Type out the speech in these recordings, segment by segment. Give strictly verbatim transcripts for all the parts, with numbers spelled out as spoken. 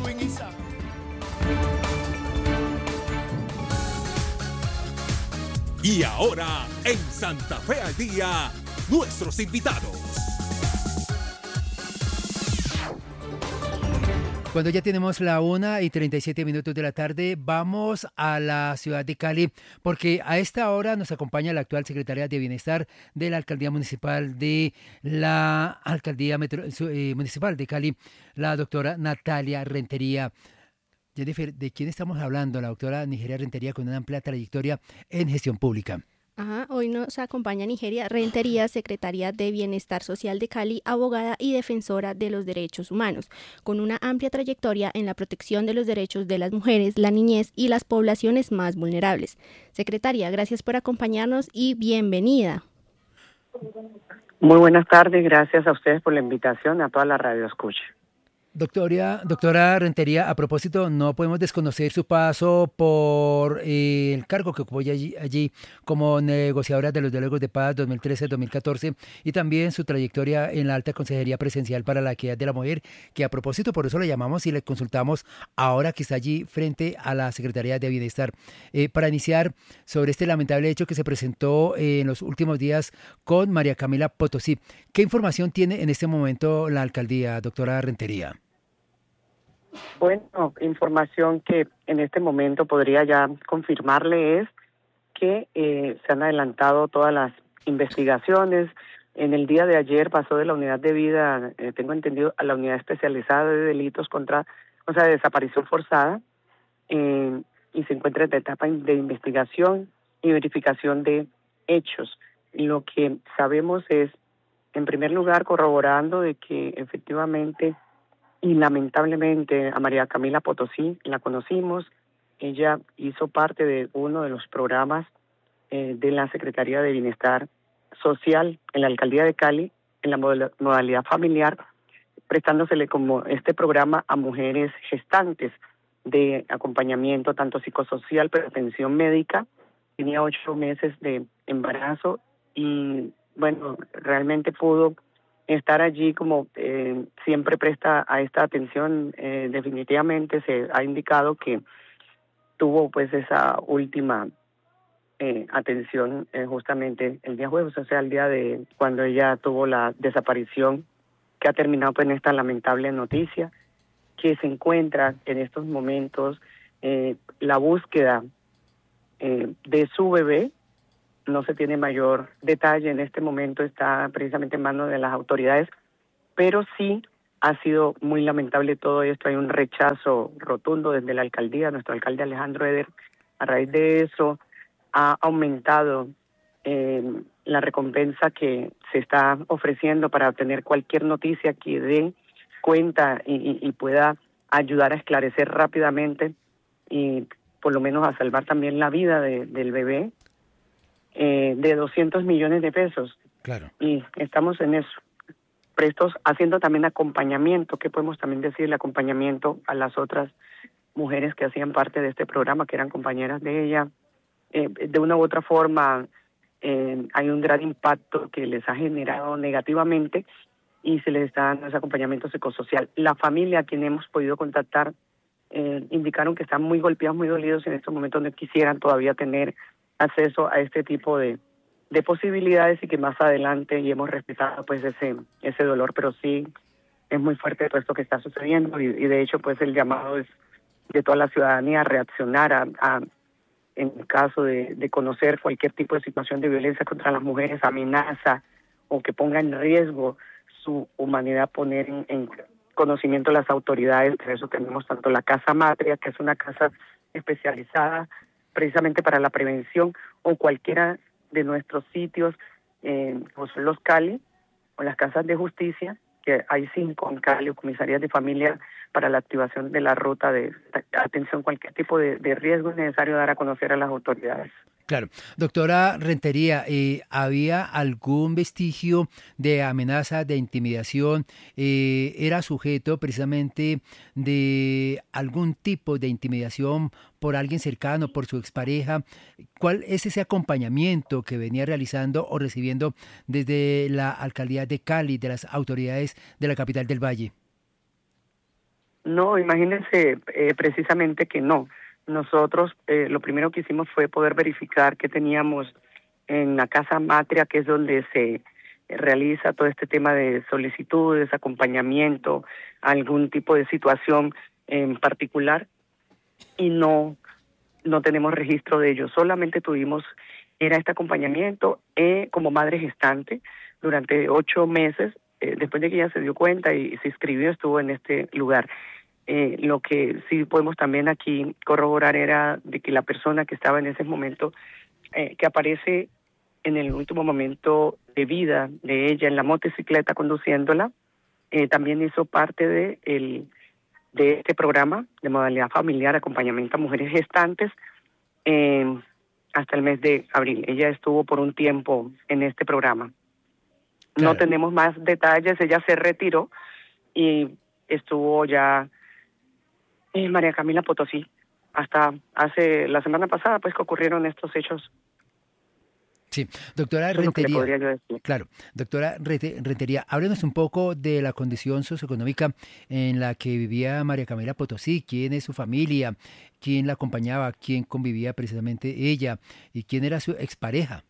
swing y sa. Y ahora, en Santa Fe al Día, nuestros invitados. Cuando ya tenemos la una y treinta y siete minutos de la tarde, vamos a la ciudad de Cali, porque a esta hora nos acompaña la actual secretaria de Bienestar de la Alcaldía Municipal de la Alcaldía Metro, eh, Municipal de Cali, la doctora Natalia Rentería. Jennifer, ¿de quién estamos hablando? La doctora Nigeria Rentería, con una amplia trayectoria en gestión pública. Ajá, hoy nos acompaña Nigeria Rentería, secretaria de Bienestar Social de Cali, abogada y defensora de los derechos humanos, con una amplia trayectoria en la protección de los derechos de las mujeres, la niñez y las poblaciones más vulnerables. Secretaria, gracias por acompañarnos y bienvenida. Muy buenas tardes, gracias a ustedes por la invitación, a toda la radio escucha. Doctora, doctora Rentería, a propósito, no podemos desconocer su paso por eh, el cargo que ocupó allí, allí como negociadora de los diálogos de paz dos mil trece a dos mil catorce y también su trayectoria en la Alta Consejería Presidencial para la Equidad de la Mujer, que a propósito por eso le llamamos y le consultamos ahora que está allí frente a la Secretaría de Bienestar. Eh, para iniciar sobre este lamentable hecho que se presentó eh, en los últimos días con María Camila Potosí, ¿qué información tiene en este momento la alcaldía, doctora Rentería? Bueno, información que en este momento podría ya confirmarle es que eh, se han adelantado todas las investigaciones. En el día de ayer pasó de la unidad de vida, eh, tengo entendido, a la unidad especializada de delitos contra, o sea, de desaparición forzada, eh, y se encuentra en la etapa de investigación y verificación de hechos. Lo que sabemos es, en primer lugar, corroborando de que efectivamente y lamentablemente a María Camila Potosí la conocimos. Ella hizo parte de uno de los programas eh, de la Secretaría de Bienestar Social en la Alcaldía de Cali, en la modalidad familiar, prestándosele como este programa a mujeres gestantes de acompañamiento tanto psicosocial, pero atención médica. Tenía ocho meses de embarazo y, bueno, realmente pudo estar allí como eh, siempre presta a esta atención. Eh, definitivamente se ha indicado que tuvo pues esa última eh, atención eh, justamente el día jueves, o sea, el día de cuando ella tuvo la desaparición, que ha terminado pues en esta lamentable noticia, que se encuentra en estos momentos eh, la búsqueda eh, de su bebé. No se tiene mayor detalle, en este momento está precisamente en manos de las autoridades, pero sí ha sido muy lamentable todo esto. Hay un rechazo rotundo desde la alcaldía, nuestro alcalde Alejandro Eder. A raíz de eso ha aumentado eh, la recompensa que se está ofreciendo para obtener cualquier noticia que dé cuenta y, y, y pueda ayudar a esclarecer rápidamente y por lo menos a salvar también la vida de, del bebé. Eh, de doscientos millones de pesos. Claro. Y estamos en eso, prestos, haciendo también acompañamiento, que podemos también decirle acompañamiento a las otras mujeres que hacían parte de este programa, que eran compañeras de ella. Eh, de una u otra forma, eh, hay un gran impacto que les ha generado negativamente y se les está dando ese acompañamiento psicosocial. La familia a quien hemos podido contactar eh, indicaron que están muy golpeados, muy dolidos en estos momentos, no quisieran todavía tener acceso a este tipo de, de posibilidades y que más adelante, y hemos respetado pues ese ese dolor, pero sí es muy fuerte todo esto que está sucediendo y, y de hecho pues el llamado es de toda la ciudadanía a reaccionar a, a en caso de, de conocer cualquier tipo de situación de violencia contra las mujeres, amenaza o que ponga en riesgo su humanidad, poner en, en conocimiento a las autoridades. Por eso tenemos tanto la Casa Matria, que es una casa especializada precisamente para la prevención, o cualquiera de nuestros sitios, eh, pues los Cali, o las casas de justicia, que hay cinco en Cali, o comisarías de familia, para la activación de la ruta de atención, cualquier tipo de, de riesgo es necesario dar a conocer a las autoridades. Claro. Doctora Rentería, eh, ¿había algún vestigio de amenaza, de intimidación? Eh, ¿Era sujeto precisamente de algún tipo de intimidación por alguien cercano, por su expareja? ¿Cuál es ese acompañamiento que venía realizando o recibiendo desde la Alcaldía de Cali, de las autoridades de la capital del Valle? No, imagínense eh, precisamente que no. Nosotros eh, lo primero que hicimos fue poder verificar que teníamos en la Casa Matria, que es donde se realiza todo este tema de solicitudes, acompañamiento, algún tipo de situación en particular, y no, no tenemos registro de ello. Solamente tuvimos, era este acompañamiento eh, como madre gestante durante ocho meses, eh, después de que ella se dio cuenta y se inscribió, estuvo en este lugar. Eh, lo que sí podemos también aquí corroborar era de que la persona que estaba en ese momento, eh, que aparece en el último momento de vida de ella en la motocicleta conduciéndola, eh, también hizo parte de, el, de este programa de modalidad familiar, acompañamiento a mujeres gestantes, eh, hasta el mes de abril. Ella estuvo por un tiempo en este programa. Claro. No tenemos más detalles, ella se retiró y estuvo ya en María Camila Potosí, hasta hace la semana pasada pues que ocurrieron estos hechos. Sí, doctora Rentería, decir. claro, doctora Rentería, háblenos un poco de la condición socioeconómica en la que vivía María Camila Potosí, quién es su familia, quién la acompañaba, quién convivía precisamente ella y quién era su expareja.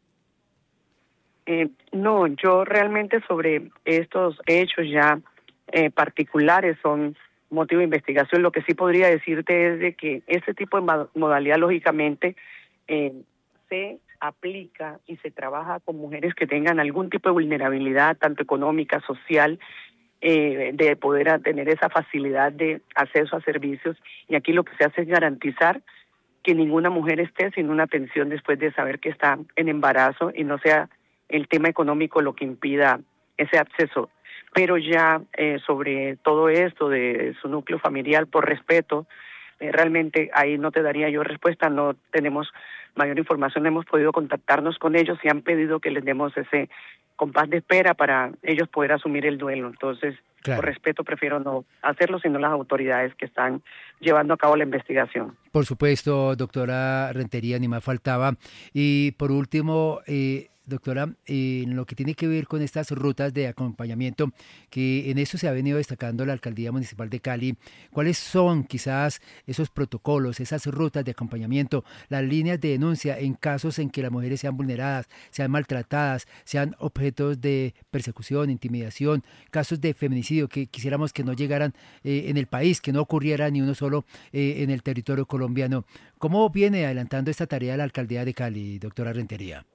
Eh, no, yo realmente sobre estos hechos ya eh, particulares son motivo de investigación. Lo que sí podría decirte es de que este tipo de modalidad lógicamente eh, se aplica y se trabaja con mujeres que tengan algún tipo de vulnerabilidad, tanto económica, social, eh, de poder tener esa facilidad de acceso a servicios. Y aquí lo que se hace es garantizar que ninguna mujer esté sin una atención después de saber que está en embarazo y no sea el tema económico lo que impida ese acceso. Pero ya eh, sobre todo esto de su núcleo familiar, por respeto, eh, realmente ahí no te daría yo respuesta, no tenemos mayor información, hemos podido contactarnos con ellos y han pedido que les demos ese compás de espera para ellos poder asumir el duelo. Entonces, claro, por respeto prefiero no hacerlo, sino las autoridades que están llevando a cabo la investigación. Por supuesto, doctora Rentería, ni más faltaba. Y por último, eh, doctora, eh, en lo que tiene que ver con estas rutas de acompañamiento, que en eso se ha venido destacando la Alcaldía Municipal de Cali, ¿cuáles son quizás esos protocolos, esas rutas de acompañamiento, las líneas de denuncia en casos en que las mujeres sean vulneradas, sean maltratadas, sean objetos de persecución, intimidación, casos de feminicidio que quisiéramos que no llegaran eh, en el país, que no ocurriera ni uno solo eh, en el territorio colombiano? ¿Cómo viene adelantando esta tarea la Alcaldía de Cali, doctora Rentería?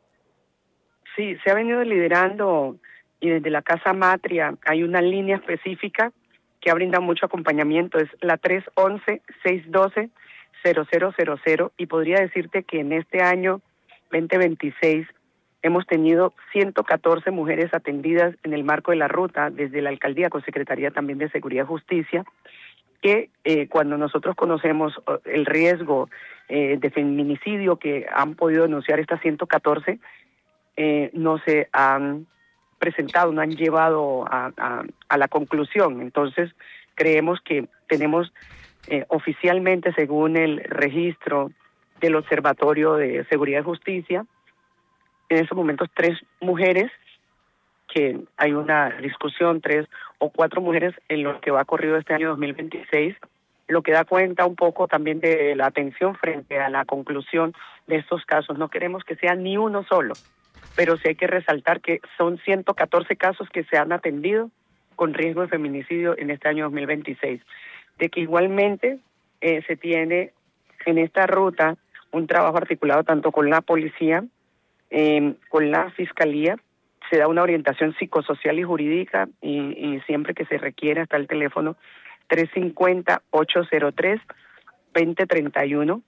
Sí, se ha venido liderando y desde la Casa Matria hay una línea específica que ha brindado mucho acompañamiento, es la tres once, seis doce, cero cero cero cero, y podría decirte que en este año veinte veintiséis hemos tenido ciento catorce mujeres atendidas en el marco de la ruta desde la Alcaldía con Secretaría también de Seguridad y Justicia, que eh, cuando nosotros conocemos el riesgo eh, de feminicidio que han podido denunciar estas ciento catorce, Eh, no se han presentado, no han llevado a, a, a la conclusión. Entonces, creemos que tenemos eh, oficialmente, según el registro del Observatorio de Seguridad y Justicia, en estos momentos tres mujeres, que hay una discusión, tres o cuatro mujeres en lo que va corrido este año dos mil veintiséis, lo que da cuenta un poco también de la atención frente a la conclusión de estos casos. No queremos que sea ni uno solo, pero sí hay que resaltar que son ciento catorce casos que se han atendido con riesgo de feminicidio en este año dos mil veintiséis. De que igualmente eh, se tiene en esta ruta un trabajo articulado tanto con la policía, eh, con la fiscalía, se da una orientación psicosocial y jurídica y, y siempre que se requiera está el teléfono tres cinco cero, ocho cero tres, dos cero tres uno.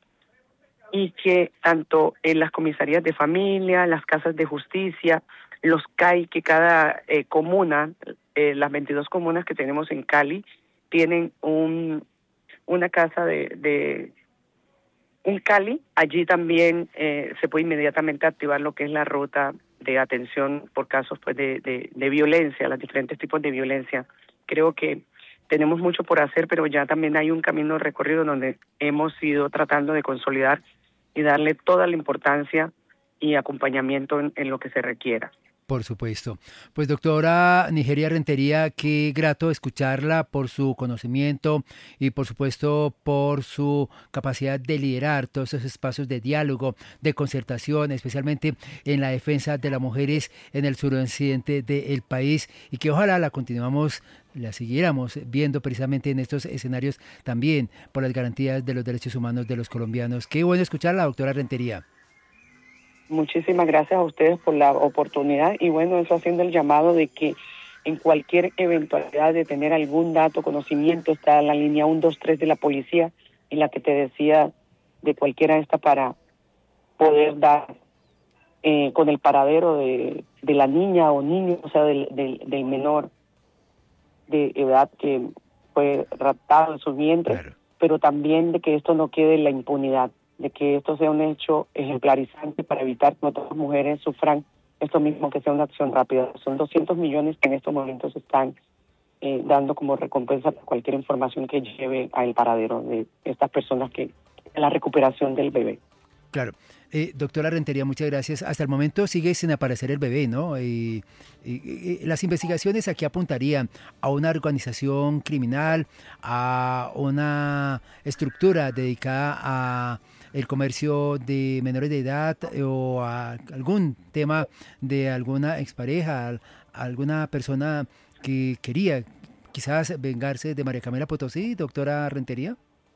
Y que tanto en las comisarías de familia, las casas de justicia, los C A I, que cada eh, comuna, eh, las veintidós comunas que tenemos en Cali, tienen un una casa de, de un Cali. Allí también eh, se puede inmediatamente activar lo que es la ruta de atención por casos pues de, de, de violencia, los diferentes tipos de violencia. Creo que tenemos mucho por hacer, pero ya también hay un camino recorrido donde hemos ido tratando de consolidar y darle toda la importancia y acompañamiento en, en lo que se requiera. Por supuesto. Pues doctora Nigeria Rentería, qué grato escucharla por su conocimiento y por supuesto por su capacidad de liderar todos esos espacios de diálogo, de concertación, especialmente en la defensa de las mujeres en el suroccidente del país, y que ojalá la continuamos, la siguiéramos viendo precisamente en estos escenarios también por las garantías de los derechos humanos de los colombianos. Qué bueno escucharla, doctora Rentería. Muchísimas gracias a ustedes por la oportunidad y bueno, eso haciendo el llamado de que en cualquier eventualidad de tener algún dato, conocimiento, está la línea uno dos tres de la policía y la que te decía de cualquiera de estas para poder dar eh, con el paradero de, de la niña o niño, o sea, del, del, del menor de edad que fue raptado en su vientre, claro. Pero también de que esto no quede en la impunidad, de que esto sea un hecho ejemplarizante para evitar que otras mujeres sufran esto mismo, que sea una acción rápida. Son doscientos millones que en estos momentos están eh, dando como recompensa por cualquier información que lleve al paradero de estas personas, que la recuperación del bebé. Claro. Eh, doctora Rentería, muchas gracias. Hasta el momento sigue sin aparecer el bebé, ¿no? Y, y, y las investigaciones aquí apuntarían a una organización criminal, a una estructura dedicada a el comercio de menores de edad o a algún tema de alguna expareja, alguna persona que quería quizás vengarse de María Camila Potosí, doctora Rentería.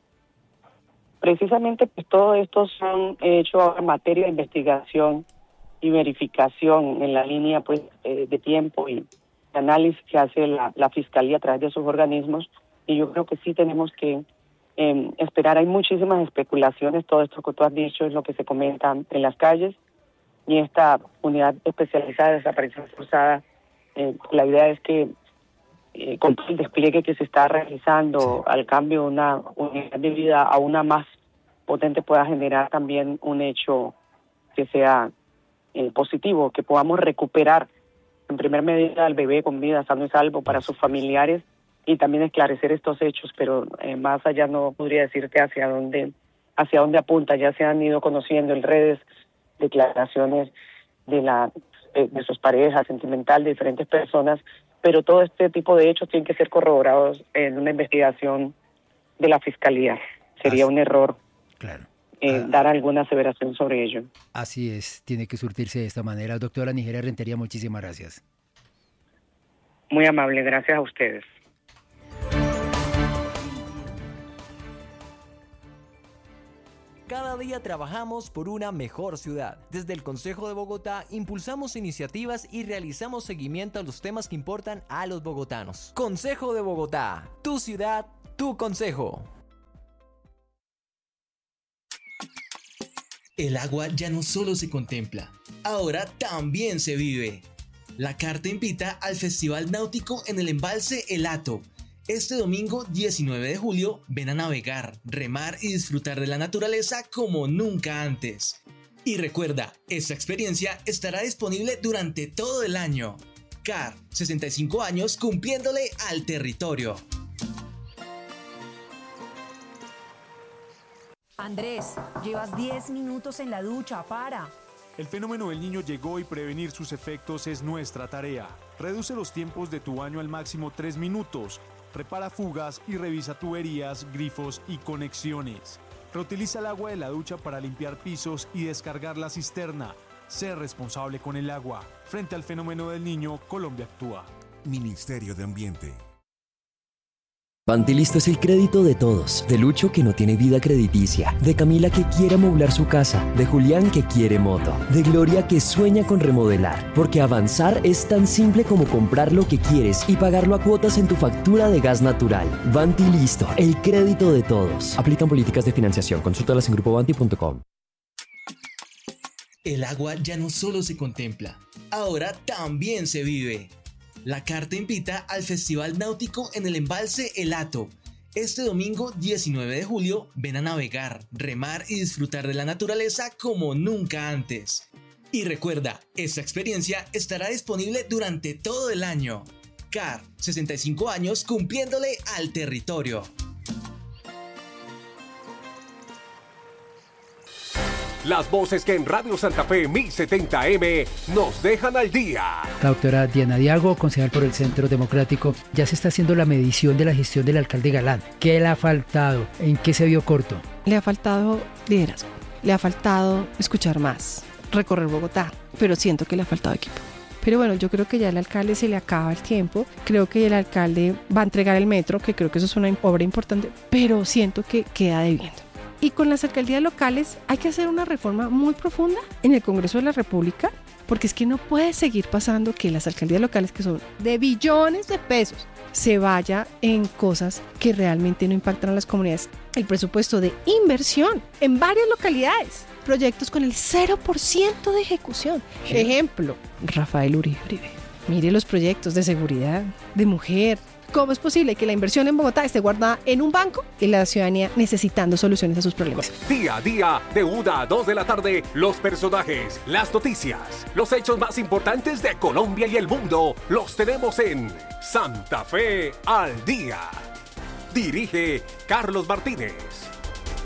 Precisamente pues todo esto son hechos en materia de investigación y verificación en la línea pues eh, de tiempo y de análisis que hace la, la Fiscalía a través de sus organismos, y yo creo que sí tenemos que eh, esperar. Hay muchísimas especulaciones, todo esto que tú has dicho es lo que se comenta en las calles, y esta unidad especializada de desaparición forzada, eh, la idea es que Eh, con el despliegue que se está realizando, sí, al cambio de una unidad de vida a una más potente, pueda generar también un hecho que sea eh, positivo, que podamos recuperar en primer medida al bebé con vida, sano y salvo para sus familiares, y también esclarecer estos hechos, pero eh, más allá no podría decirte hacia dónde hacia dónde apunta. Ya se han ido conociendo en redes declaraciones de la de, de sus parejas sentimental, de diferentes personas, pero todo este tipo de hechos tienen que ser corroborados en una investigación de la Fiscalía. Sería Así, un error claro. eh, ah, dar alguna aseveración sobre ello. Así es, tiene que surtirse de esta manera. Doctora Nigeria Rentería, muchísimas gracias. Muy amable, gracias a ustedes. Cada día trabajamos por una mejor ciudad. Desde el Consejo de Bogotá impulsamos iniciativas y realizamos seguimiento a los temas que importan a los bogotanos. Consejo de Bogotá, tu ciudad, tu consejo. El agua ya no solo se contempla, ahora también se vive. La carta invita al Festival Náutico en el embalse El Hato. Este domingo diecinueve de julio, ven a navegar, remar y disfrutar de la naturaleza como nunca antes. Y recuerda, esta experiencia estará disponible durante todo el año. C A R, sesenta y cinco años cumpliéndole al territorio. Andrés, llevas diez minutos en la ducha, para. El fenómeno del Niño llegó y prevenir sus efectos es nuestra tarea. Reduce los tiempos de tu baño al máximo tres minutos. Repara fugas y revisa tuberías, grifos y conexiones. Reutiliza el agua de la ducha para limpiar pisos y descargar la cisterna. Sé responsable con el agua. Frente al fenómeno del Niño, Colombia actúa. Ministerio de Ambiente. Bantilisto es el crédito de todos, de Lucho que no tiene vida crediticia, de Camila que quiere amoblar su casa, de Julián que quiere moto, de Gloria que sueña con remodelar, porque avanzar es tan simple como comprar lo que quieres y pagarlo a cuotas en tu factura de gas natural. Bantilisto, el crédito de todos. Aplican políticas de financiación, consúltalas en grupo banti punto com. El agua ya no solo se contempla, ahora también se vive. La carta invita al Festival Náutico en el embalse El Hato. Este domingo diecinueve de julio, ven a navegar, remar y disfrutar de la naturaleza como nunca antes. Y recuerda, esta experiencia estará disponible durante todo el año. C A R, sesenta y cinco años cumpliéndole al territorio. Las voces que en Radio Santa Fe mil setenta M nos dejan al día. La doctora Diana Diago, concejal por el Centro Democrático, ya se está haciendo la medición de la gestión del alcalde Galán. ¿Qué le ha faltado? ¿En qué se vio corto? Le ha faltado liderazgo, le ha faltado escuchar más, recorrer Bogotá, pero siento que le ha faltado equipo. Pero bueno, yo creo que ya al alcalde se le acaba el tiempo, creo que el alcalde va a entregar el metro, que creo que eso es una obra importante, pero siento que queda debiendo. Y con las alcaldías locales hay que hacer una reforma muy profunda en el Congreso de la República, porque es que no puede seguir pasando que las alcaldías locales, que son de billones de pesos, se vaya en cosas que realmente no impactan a las comunidades. El presupuesto de inversión en varias localidades, proyectos con el cero por ciento de ejecución. Ejemplo, Rafael Uribe Uribe. Mire los proyectos de seguridad, de mujer. ¿Cómo es posible que la inversión en Bogotá esté guardada en un banco y la ciudadanía necesitando soluciones a sus problemas? Día a día, de una a dos de la tarde, los personajes, las noticias, los hechos más importantes de Colombia y el mundo, los tenemos en Santa Fe al Día. Dirige Carlos Martínez.